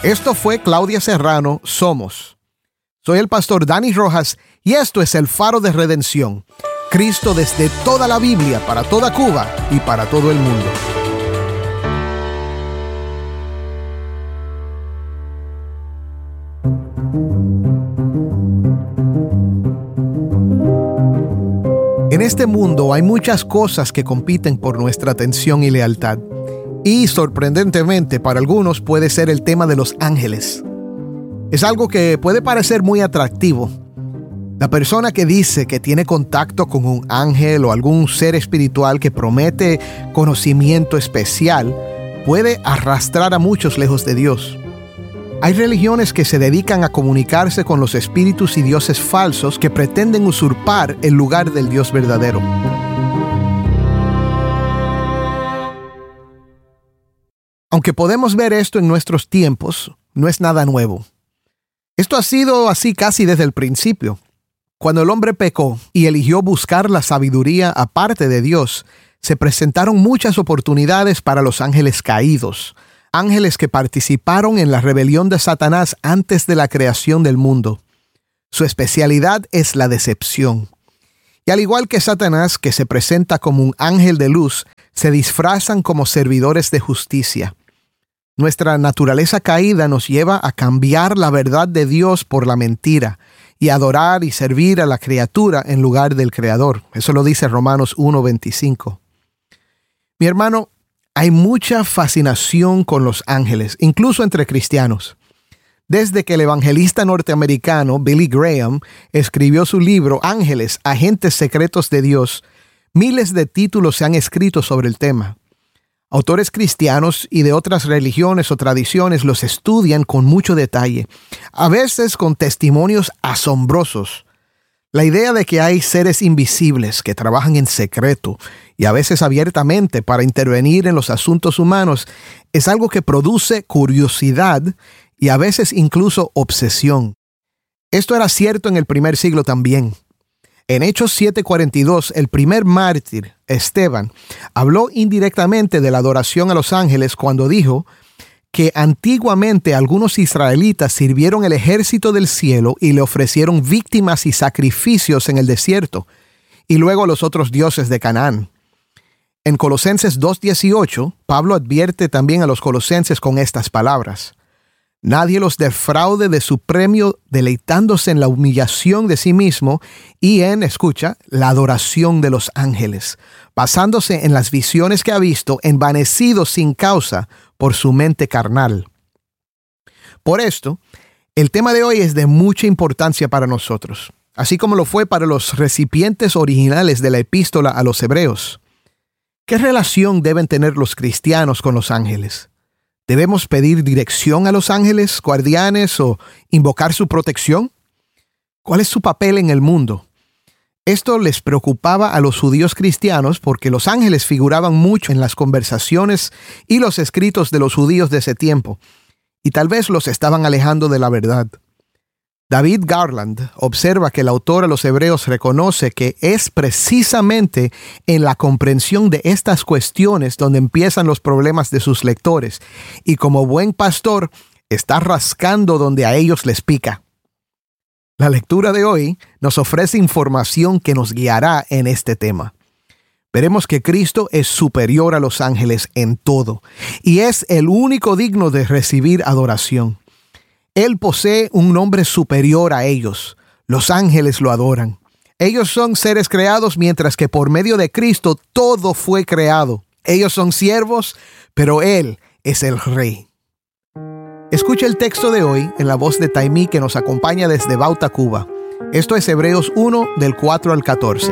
Esto fue Claudia Serrano, Somos. Soy el pastor Dani Rojas y esto es el Faro de Redención. Cristo desde toda la Biblia, para toda Cuba y para todo el mundo. En este mundo hay muchas cosas que compiten por nuestra atención y lealtad. Y sorprendentemente para algunos puede ser el tema de los ángeles. Es algo que puede parecer muy atractivo. La persona que dice que tiene contacto con un ángel o algún ser espiritual que promete conocimiento especial puede arrastrar a muchos lejos de Dios. Hay religiones que se dedican a comunicarse con los espíritus y dioses falsos que pretenden usurpar el lugar del Dios verdadero. Aunque podemos ver esto en nuestros tiempos, no es nada nuevo. Esto ha sido así casi desde el principio. Cuando el hombre pecó y eligió buscar la sabiduría aparte de Dios, se presentaron muchas oportunidades para los ángeles caídos, ángeles que participaron en la rebelión de Satanás antes de la creación del mundo. Su especialidad es la decepción. Y al igual que Satanás, que se presenta como un ángel de luz, se disfrazan como servidores de justicia. Nuestra naturaleza caída nos lleva a cambiar la verdad de Dios por la mentira y adorar y servir a la criatura en lugar del Creador. Eso lo dice Romanos 1:25. Mi hermano, hay mucha fascinación con los ángeles, incluso entre cristianos. Desde que el evangelista norteamericano Billy Graham escribió su libro Ángeles, Agentes Secretos de Dios, miles de títulos se han escrito sobre el tema. Autores cristianos y de otras religiones o tradiciones los estudian con mucho detalle, a veces con testimonios asombrosos. La idea de que hay seres invisibles que trabajan en secreto y a veces abiertamente para intervenir en los asuntos humanos es algo que produce curiosidad y a veces incluso obsesión. Esto era cierto en el primer siglo también. En Hechos 7:42, el primer mártir, Esteban, habló indirectamente de la adoración a los ángeles cuando dijo que antiguamente algunos israelitas sirvieron el ejército del cielo y le ofrecieron víctimas y sacrificios en el desierto, y luego a los otros dioses de Canaán. En Colosenses 2:18, Pablo advierte también a los colosenses con estas palabras: nadie los defraude de su premio, deleitándose en la humillación de sí mismo y en, escucha, la adoración de los ángeles, basándose en las visiones que ha visto, envanecidos sin causa por su mente carnal. Por esto, el tema de hoy es de mucha importancia para nosotros, así como lo fue para los recipientes originales de la epístola a los hebreos. ¿Qué relación deben tener los cristianos con los ángeles? ¿Debemos pedir dirección a los ángeles, guardianes o invocar su protección? ¿Cuál es su papel en el mundo? Esto les preocupaba a los judíos cristianos porque los ángeles figuraban mucho en las conversaciones y los escritos de los judíos de ese tiempo, y tal vez los estaban alejando de la verdad. David Garland observa que el autor a los hebreos reconoce que es precisamente en la comprensión de estas cuestiones donde empiezan los problemas de sus lectores, y como buen pastor está rascando donde a ellos les pica. La lectura de hoy nos ofrece información que nos guiará en este tema. Veremos que Cristo es superior a los ángeles en todo, y es el único digno de recibir adoración. Él posee un nombre superior a ellos. Los ángeles lo adoran. Ellos son seres creados, mientras que por medio de Cristo todo fue creado. Ellos son siervos, pero Él es el Rey. Escucha el texto de hoy en la voz de Taimí, que nos acompaña desde Bauta, Cuba. Esto es Hebreos 1, del 4 al 14.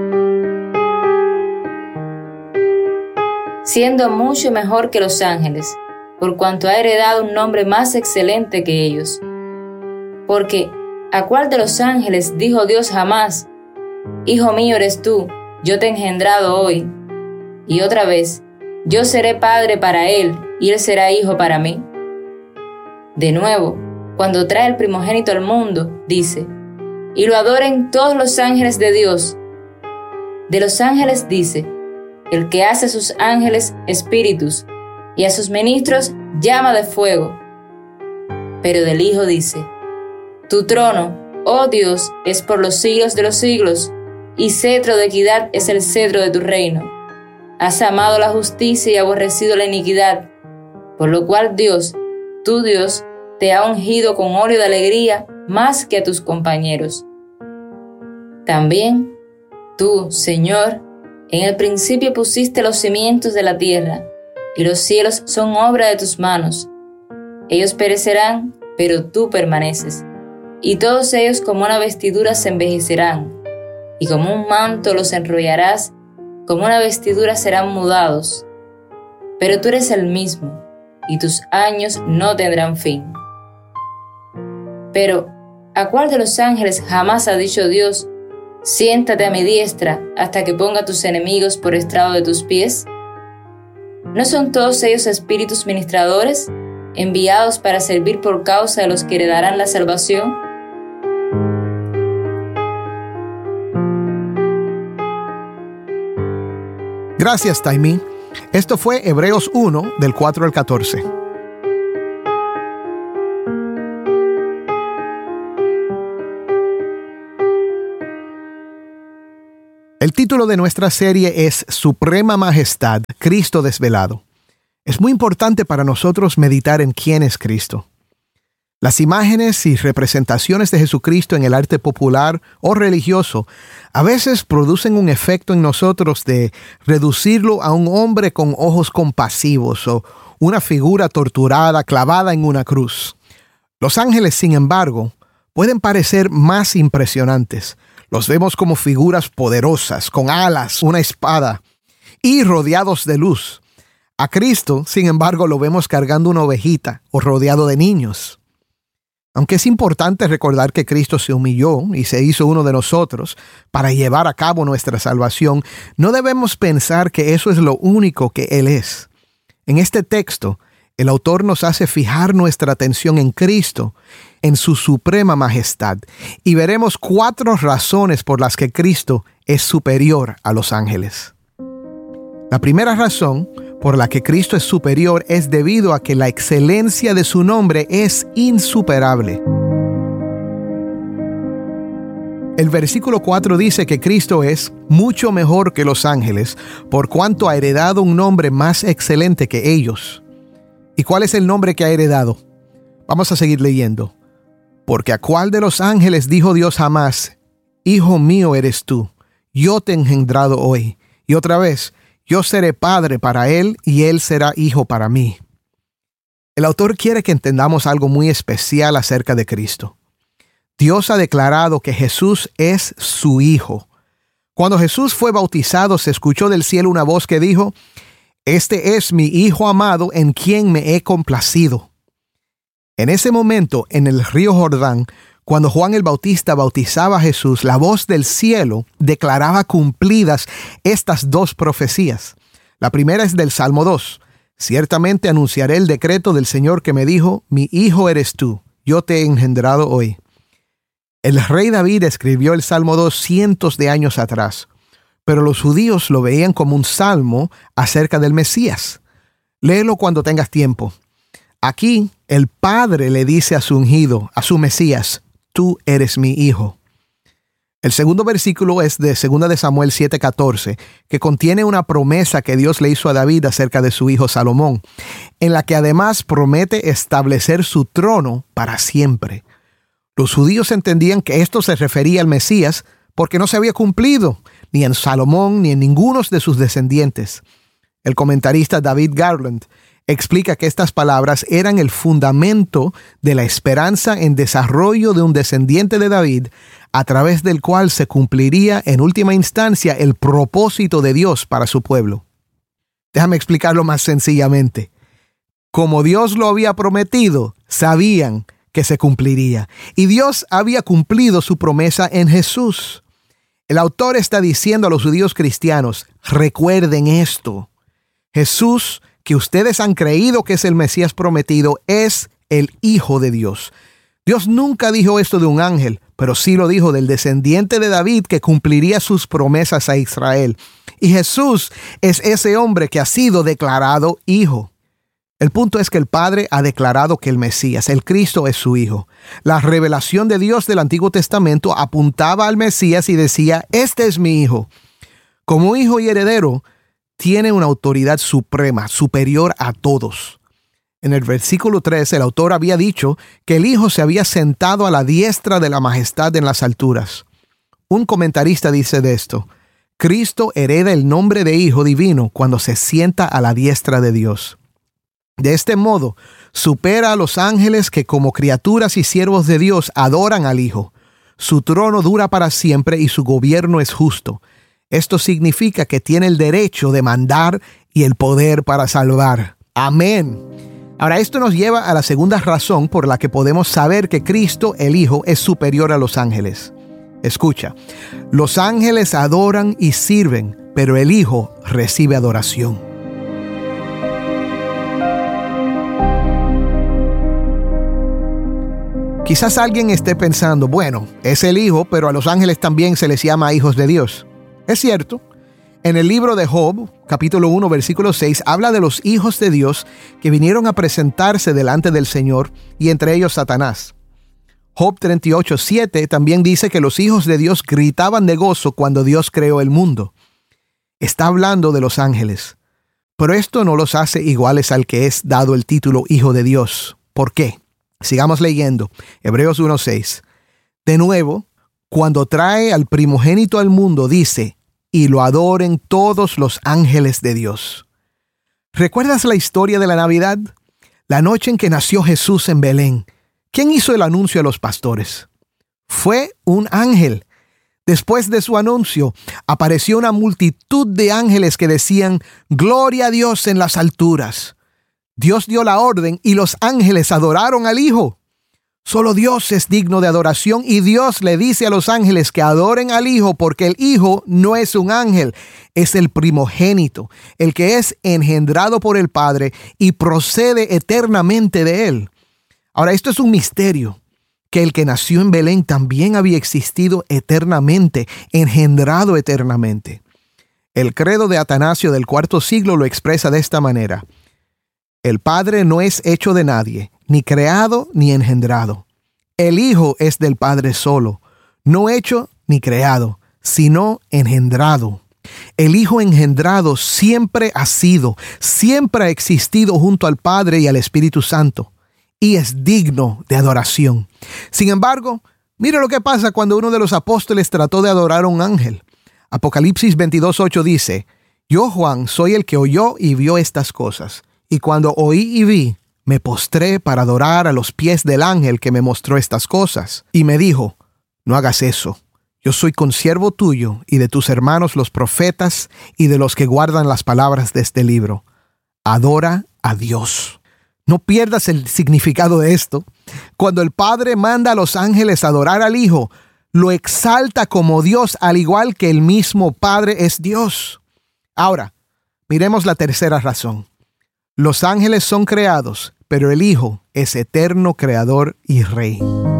Siendo mucho mejor que los ángeles, por cuanto ha heredado un nombre más excelente que ellos. Porque, ¿a cuál de los ángeles dijo Dios jamás: Hijo mío eres tú, yo te he engendrado hoy? Y otra vez, yo seré padre para él, y él será hijo para mí. De nuevo, cuando trae el primogénito al mundo, dice: y lo adoren todos los ángeles de Dios. De los ángeles dice: el que hace a sus ángeles espíritus, y a sus ministros llama de fuego. pero del Hijo dice: Tu trono, oh Dios, es por los siglos de los siglos, y cetro de equidad es el cetro de tu reino. Has amado la justicia y aborrecido la iniquidad, por lo cual Dios, tu Dios, te ha ungido con óleo de alegría más que a tus compañeros. También tú, Señor, en el principio pusiste los cimientos de la tierra, y los cielos son obra de tus manos. Ellos perecerán, pero tú permaneces, y todos ellos como una vestidura se envejecerán, y como un manto los enrollarás, como una vestidura serán mudados. Pero tú eres el mismo, y tus años no tendrán fin. Pero, ¿a cuál de los ángeles jamás ha dicho Dios: Siéntate a mi diestra hasta que ponga tus enemigos por estrado de tus pies? ¿No son todos ellos espíritus ministradores, enviados para servir por causa de los que heredarán la salvación? Gracias, Taimí. Esto fue Hebreos 1, del 4 al 14. El título de nuestra serie es Suprema Majestad, Cristo desvelado. Es muy importante para nosotros meditar en quién es Cristo. Las imágenes y representaciones de Jesucristo en el arte popular o religioso a veces producen un efecto en nosotros de reducirlo a un hombre con ojos compasivos o una figura torturada clavada en una cruz. Los ángeles, sin embargo, pueden parecer más impresionantes. Los vemos como figuras poderosas, con alas, una espada y rodeados de luz. A Cristo, sin embargo, lo vemos cargando una ovejita o rodeado de niños. Aunque es importante recordar que Cristo se humilló y se hizo uno de nosotros para llevar a cabo nuestra salvación, no debemos pensar que eso es lo único que Él es. En este texto, el autor nos hace fijar nuestra atención en Cristo, en su suprema majestad, y veremos 4 razones por las que Cristo es superior a los ángeles. La primera razón por la que Cristo es superior es debido a que la excelencia de su nombre es insuperable. El versículo 4 dice que Cristo es mucho mejor que los ángeles, por cuanto ha heredado un nombre más excelente que ellos. ¿Y cuál es el nombre que ha heredado? Vamos a seguir leyendo. Porque ¿a cuál de los ángeles dijo Dios jamás: Hijo mío eres tú, yo te he engendrado hoy? Y otra vez: yo seré padre para él y él será hijo para mí. El autor quiere que entendamos algo muy especial acerca de Cristo. Dios ha declarado que Jesús es su Hijo. Cuando Jesús fue bautizado, se escuchó del cielo una voz que dijo: Este es mi Hijo amado en quien me he complacido. En ese momento, en el río Jordán, cuando Juan el Bautista bautizaba a Jesús, la voz del cielo declaraba cumplidas estas 2 profecías. La primera es del Salmo 2. Ciertamente anunciaré el decreto del Señor que me dijo: Mi hijo eres tú, yo te he engendrado hoy. El rey David escribió el Salmo 2 cientos de años atrás, pero los judíos lo veían como un salmo acerca del Mesías. Léelo cuando tengas tiempo. Aquí, el Padre le dice a su ungido, a su Mesías: Tú eres mi hijo. El segundo versículo es de 2 de Samuel 7:14, que contiene una promesa que Dios le hizo a David acerca de su hijo Salomón, en la que además promete establecer su trono para siempre. Los judíos entendían que esto se refería al Mesías porque no se había cumplido ni en Salomón ni en ninguno de sus descendientes. El comentarista David Garland explica que estas palabras eran el fundamento de la esperanza en desarrollo de un descendiente de David, a través del cual se cumpliría en última instancia el propósito de Dios para su pueblo. Déjame explicarlo más sencillamente. Como Dios lo había prometido, sabían que se cumpliría. Y Dios había cumplido su promesa en Jesús. El autor está diciendo a los judíos cristianos: recuerden esto. Jesús, que ustedes han creído que es el Mesías prometido, es el Hijo de Dios. Dios nunca dijo esto de un ángel, pero sí lo dijo del descendiente de David que cumpliría sus promesas a Israel. Y Jesús es ese hombre que ha sido declarado Hijo. El punto es que el Padre ha declarado que el Mesías, el Cristo, es su Hijo. La revelación de Dios del Antiguo Testamento apuntaba al Mesías y decía, este es mi Hijo. Como hijo y heredero, tiene una autoridad suprema, superior a todos. En el versículo 3, el autor había dicho que el Hijo se había sentado a la diestra de la majestad en las alturas. Un comentarista dice de esto, Cristo hereda el nombre de Hijo divino cuando se sienta a la diestra de Dios. De este modo, supera a los ángeles que como criaturas y siervos de Dios adoran al Hijo. Su trono dura para siempre y su gobierno es justo. Esto significa que tiene el derecho de mandar y el poder para salvar. Amén. Ahora, esto nos lleva a la segunda razón por la que podemos saber que Cristo, el Hijo, es superior a los ángeles. Escucha, los ángeles adoran y sirven, pero el Hijo recibe adoración. Quizás alguien esté pensando, bueno, es el Hijo, pero a los ángeles también se les llama hijos de Dios. Es cierto, en el libro de Job, capítulo 1, versículo 6, habla de los hijos de Dios que vinieron a presentarse delante del Señor, y entre ellos Satanás. Job 38, 7 también dice que los hijos de Dios gritaban de gozo cuando Dios creó el mundo. Está hablando de los ángeles, pero esto no los hace iguales al que es dado el título Hijo de Dios. ¿Por qué? Sigamos leyendo. Hebreos 1:6. De nuevo, cuando trae al primogénito al mundo, dice, y lo adoren todos los ángeles de Dios. ¿Recuerdas la historia de la Navidad? La noche en que nació Jesús en Belén. ¿Quién hizo el anuncio a los pastores? Fue un ángel. Después de su anuncio, apareció una multitud de ángeles que decían, gloria a Dios en las alturas. Dios dio la orden y los ángeles adoraron al Hijo. Solo Dios es digno de adoración y Dios le dice a los ángeles que adoren al Hijo porque el Hijo no es un ángel, es el primogénito, el que es engendrado por el Padre y procede eternamente de Él. Ahora, esto es un misterio, que el que nació en Belén también había existido eternamente, engendrado eternamente. El credo de Atanasio del IV siglo lo expresa de esta manera. El Padre no es hecho de nadie, ni creado ni engendrado. El Hijo es del Padre solo, no hecho ni creado, sino engendrado. El Hijo engendrado siempre ha sido, siempre ha existido junto al Padre y al Espíritu Santo, y es digno de adoración. Sin embargo, mire lo que pasa cuando uno de los apóstoles trató de adorar a un ángel. Apocalipsis 22:8 dice, yo, Juan, soy el que oyó y vio estas cosas. Y cuando oí y vi, me postré para adorar a los pies del ángel que me mostró estas cosas. Y me dijo, no hagas eso. Yo soy consiervo tuyo y de tus hermanos los profetas y de los que guardan las palabras de este libro. Adora a Dios. No pierdas el significado de esto. Cuando el Padre manda a los ángeles a adorar al Hijo, lo exalta como Dios, al igual que el mismo Padre es Dios. Ahora, miremos la tercera razón. Los ángeles son creados, pero el Hijo es eterno creador y rey.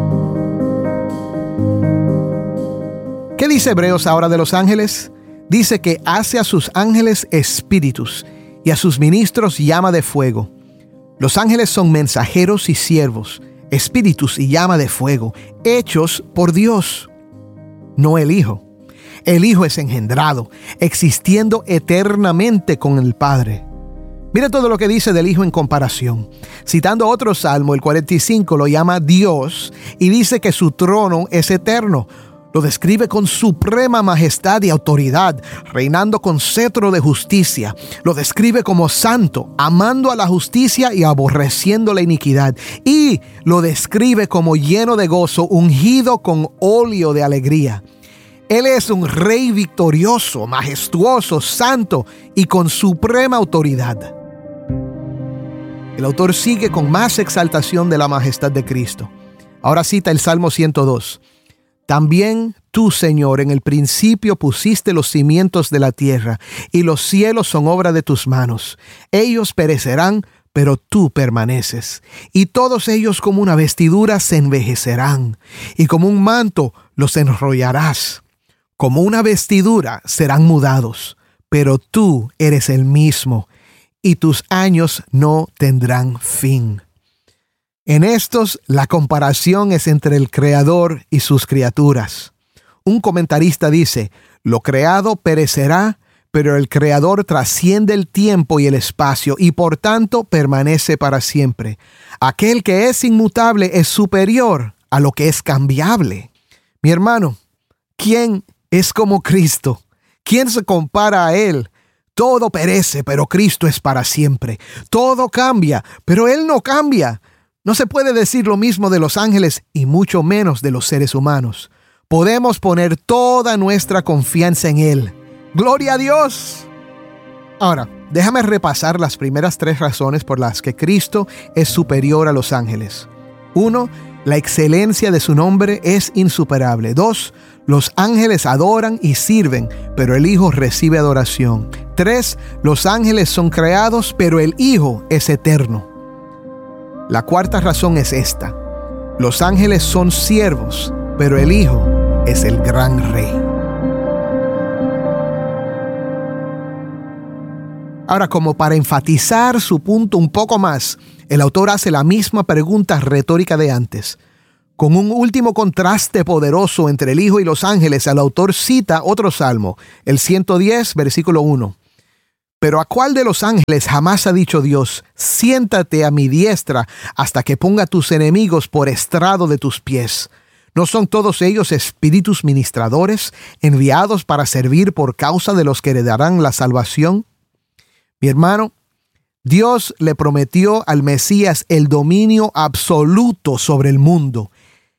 ¿Qué dice Hebreos ahora de los ángeles? Dice que hace a sus ángeles espíritus y a sus ministros llama de fuego. Los ángeles son mensajeros y siervos, espíritus y llama de fuego, hechos por Dios, no el Hijo. El Hijo es engendrado, existiendo eternamente con el Padre. Mira todo lo que dice del Hijo en comparación. Citando otro salmo, el 45, lo llama Dios y dice que su trono es eterno. Lo describe con suprema majestad y autoridad, reinando con cetro de justicia. Lo describe como santo, amando a la justicia y aborreciendo la iniquidad. Y lo describe como lleno de gozo, ungido con óleo de alegría. Él es un rey victorioso, majestuoso, santo y con suprema autoridad. El autor sigue con más exaltación de la majestad de Cristo. Ahora cita el Salmo 102. También tú, Señor, en el principio pusiste los cimientos de la tierra, y los cielos son obra de tus manos. Ellos perecerán, pero tú permaneces. Y todos ellos como una vestidura se envejecerán, y como un manto los enrollarás. Como una vestidura serán mudados, pero tú eres el mismo, y tus años no tendrán fin. En estos, la comparación es entre el Creador y sus criaturas. Un comentarista dice, lo creado perecerá, pero el Creador trasciende el tiempo y el espacio y por tanto permanece para siempre. Aquel que es inmutable es superior a lo que es cambiable. Mi hermano, ¿quién es como Cristo? ¿Quién se compara a Él? Todo perece, pero Cristo es para siempre. Todo cambia, pero Él no cambia. No se puede decir lo mismo de los ángeles y mucho menos de los seres humanos. Podemos poner toda nuestra confianza en Él. ¡Gloria a Dios! Ahora, déjame repasar las primeras 3 razones por las que Cristo es superior a los ángeles. 1. La excelencia de su nombre es insuperable. 2. Los ángeles adoran y sirven, pero el Hijo recibe adoración. 3. Los ángeles son creados, pero el Hijo es eterno. La 4ª razón es esta. Los ángeles son siervos, pero el Hijo es el gran Rey. Ahora, como para enfatizar su punto un poco más, el autor hace la misma pregunta retórica de antes. Con un último contraste poderoso entre el Hijo y los ángeles, el autor cita otro salmo, el 110, versículo 1. Pero ¿a cuál de los ángeles jamás ha dicho Dios, siéntate a mi diestra hasta que ponga tus enemigos por estrado de tus pies? ¿No son todos ellos espíritus ministradores, enviados para servir por causa de los que heredarán la salvación? Mi hermano, Dios le prometió al Mesías el dominio absoluto sobre el mundo.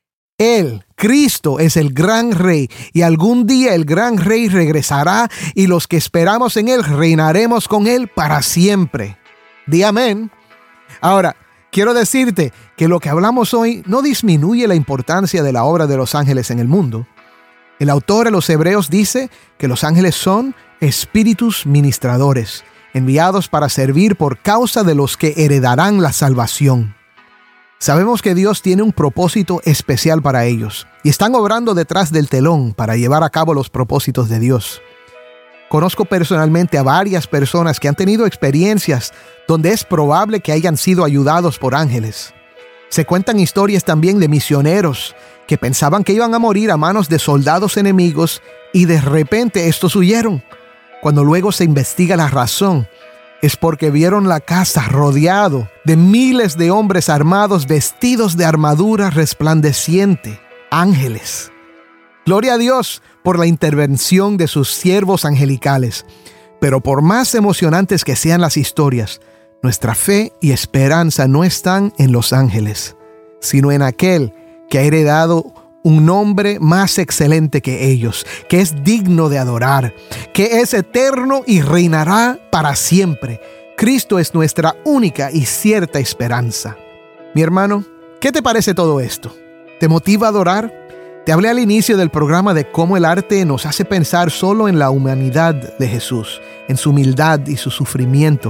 Él, Cristo, es el gran Rey y algún día el gran Rey regresará y los que esperamos en Él reinaremos con Él para siempre. Di amén. Ahora, quiero decirte que lo que hablamos hoy no disminuye la importancia de la obra de los ángeles en el mundo. El autor a los Hebreos dice que los ángeles son espíritus ministradores, enviados para servir por causa de los que heredarán la salvación. Sabemos que Dios tiene un propósito especial para ellos y están obrando detrás del telón para llevar a cabo los propósitos de Dios. Conozco personalmente a varias personas que han tenido experiencias donde es probable que hayan sido ayudados por ángeles. Se cuentan historias también de misioneros que pensaban que iban a morir a manos de soldados enemigos y de repente estos huyeron. Cuando luego se investiga la razón, es porque vieron la casa rodeado de miles de hombres armados vestidos de armadura resplandeciente, ángeles. Gloria a Dios por la intervención de sus siervos angelicales. Pero por más emocionantes que sean las historias, nuestra fe y esperanza no están en los ángeles, sino en aquel que ha heredado un nombre más excelente que ellos, que es digno de adorar, que es eterno y reinará para siempre. Cristo es nuestra única y cierta esperanza. Mi hermano, ¿qué te parece todo esto? ¿Te motiva a adorar? Te hablé al inicio del programa de cómo el arte nos hace pensar solo en la humanidad de Jesús, en su humildad y su sufrimiento,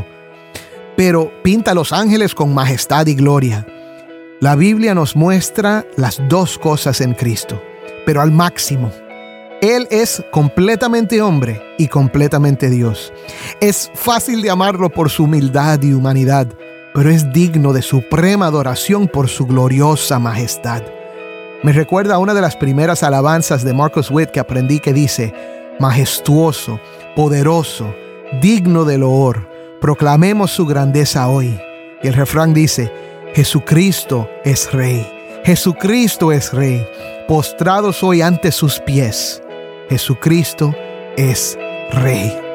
pero pinta a los ángeles con majestad y gloria. La Biblia nos muestra las 2 cosas en Cristo, pero al máximo. Él es completamente hombre y completamente Dios. Es fácil de amarlo por su humildad y humanidad, pero es digno de suprema adoración por su gloriosa majestad. Me recuerda a una de las primeras alabanzas de Marcus Witt que aprendí que dice: majestuoso, poderoso, digno de loor, proclamemos su grandeza hoy. Y el refrán dice: Jesucristo es Rey. Jesucristo es Rey. Postrados hoy ante sus pies. Jesucristo es Rey.